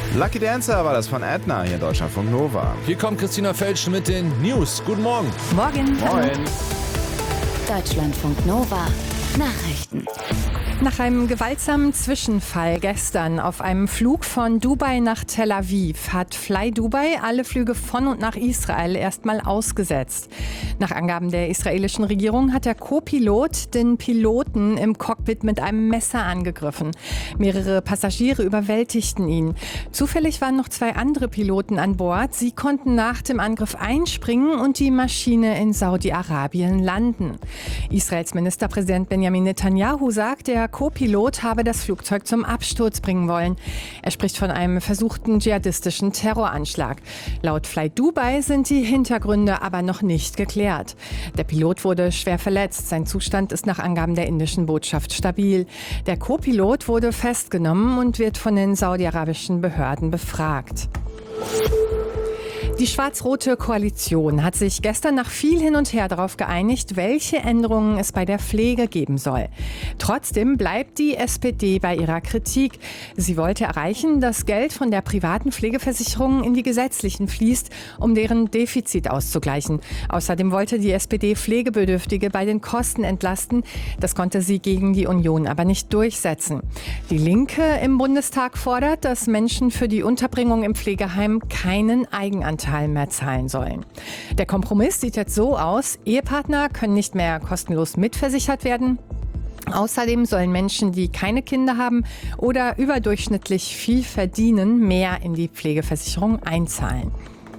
Lucky Dancer war das von Edna hier in Deutschlandfunk Nova. Hier kommt Christina Felsch mit den News. Guten Morgen. Morgen. Moin. Deutschlandfunk Nova. Nachrichten. Nach einem gewaltsamen Zwischenfall gestern auf einem Flug von Dubai nach Tel Aviv hat Fly Dubai alle Flüge von und nach Israel erstmal ausgesetzt. Nach Angaben der israelischen Regierung hat der Co-Pilot den Piloten im Cockpit mit einem Messer angegriffen. Mehrere Passagiere überwältigten ihn. Zufällig waren noch 2 andere Piloten an Bord. Sie konnten nach dem Angriff einspringen und die Maschine in Saudi-Arabien landen. Israels Ministerpräsident Benjamin Netanyahu sagt, der Co-Pilot habe das Flugzeug zum Absturz bringen wollen. Er spricht von einem versuchten dschihadistischen Terroranschlag. Laut Fly Dubai sind die Hintergründe aber noch nicht geklärt. Der Pilot wurde schwer verletzt. Sein Zustand ist nach Angaben der indischen Botschaft stabil. Der Co-Pilot wurde festgenommen und wird von den saudi-arabischen Behörden befragt. Die schwarz-rote Koalition hat sich gestern nach viel hin und her darauf geeinigt, welche Änderungen es bei der Pflege geben soll. Trotzdem bleibt die SPD bei ihrer Kritik. Sie wollte erreichen, dass Geld von der privaten Pflegeversicherung in die gesetzlichen fließt, um deren Defizit auszugleichen. Außerdem wollte die SPD Pflegebedürftige bei den Kosten entlasten. Das konnte sie gegen die Union aber nicht durchsetzen. Die Linke im Bundestag fordert, dass Menschen für die Unterbringung im Pflegeheim keinen Eigenanteil mehr zahlen sollen. Der Kompromiss sieht jetzt so aus: Ehepartner können nicht mehr kostenlos mitversichert werden. Außerdem sollen Menschen, die keine Kinder haben oder überdurchschnittlich viel verdienen, mehr in die Pflegeversicherung einzahlen.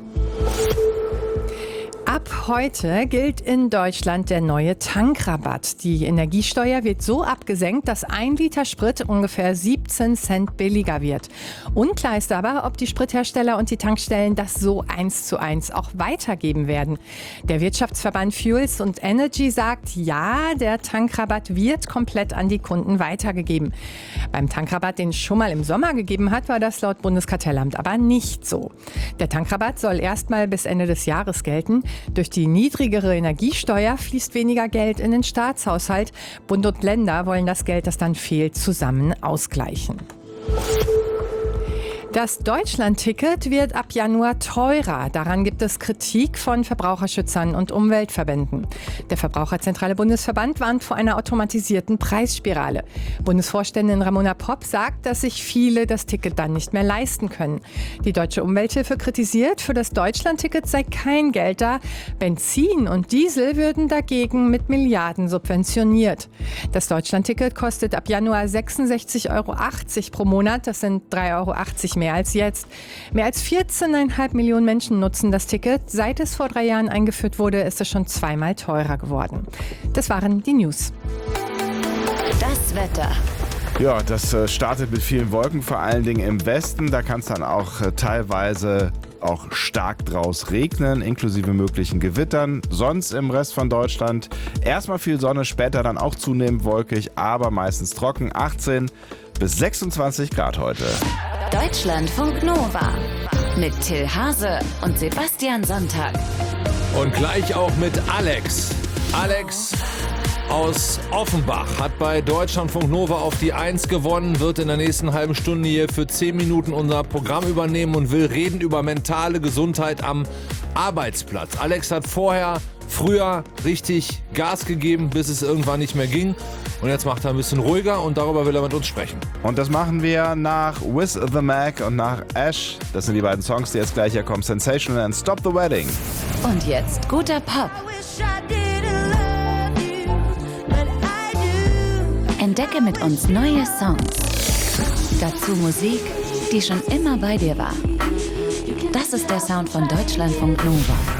Ab heute gilt in Deutschland der neue Tankrabatt. Die Energiesteuer wird so abgesenkt, dass 1 Liter Sprit ungefähr 17 Cent billiger wird. Unklar ist aber, ob die Sprithersteller und die Tankstellen das so 1:1 auch weitergeben werden. Der Wirtschaftsverband Fuels & Energy sagt, ja, der Tankrabatt wird komplett an die Kunden weitergegeben. Beim Tankrabatt, den es schon mal im Sommer gegeben hat, war das laut Bundeskartellamt aber nicht so. Der Tankrabatt soll erstmal bis Ende des Jahres gelten. Durch die niedrigere Energiesteuer fließt weniger Geld in den Staatshaushalt. Bund und Länder wollen das Geld, das dann fehlt, zusammen ausgleichen. Das Deutschland-Ticket wird ab Januar teurer. Daran gibt es Kritik von Verbraucherschützern und Umweltverbänden. Der Verbraucherzentrale Bundesverband warnt vor einer automatisierten Preisspirale. Bundesvorständin Ramona Popp sagt, dass sich viele das Ticket dann nicht mehr leisten können. Die Deutsche Umwelthilfe kritisiert, für das Deutschland-Ticket sei kein Geld da. Benzin und Diesel würden dagegen mit Milliarden subventioniert. Das Deutschland-Ticket kostet ab Januar 66,80 € pro Monat. Das sind 3,80 € mehr als jetzt. Mehr als 14,5 Millionen Menschen nutzen das Ticket. Seit es vor 3 Jahren eingeführt wurde, ist es schon 2-mal teurer geworden. Das waren die News. Das Wetter. Ja, das startet mit vielen Wolken, vor allen Dingen im Westen. Da kann es dann auch teilweise auch stark draus regnen, inklusive möglichen Gewittern. Sonst im Rest von Deutschland erstmal viel Sonne, später dann auch zunehmend wolkig, aber meistens trocken. 18 bis 26 Grad heute. Deutschlandfunk Nova. Mit Till Hase und Sebastian Sonntag. Und gleich auch mit Alex. Alex aus Offenbach hat bei Deutschlandfunk Nova auf die 1 gewonnen, wird in der nächsten halben Stunde hier für 10 Minuten unser Programm übernehmen und will reden über mentale Gesundheit am Arbeitsplatz. Alex hat früher richtig Gas gegeben, bis es irgendwann nicht mehr ging. Und jetzt macht er ein bisschen ruhiger und darüber will er mit uns sprechen. Und das machen wir nach With the Mac und nach Ash. Das sind die beiden Songs, die jetzt gleich hier kommen. Sensational and Stop the Wedding. Und jetzt guter Pop. Entdecke mit uns neue Songs. Dazu Musik, die schon immer bei dir war. Das ist der Sound von Deutschlandfunk Nova.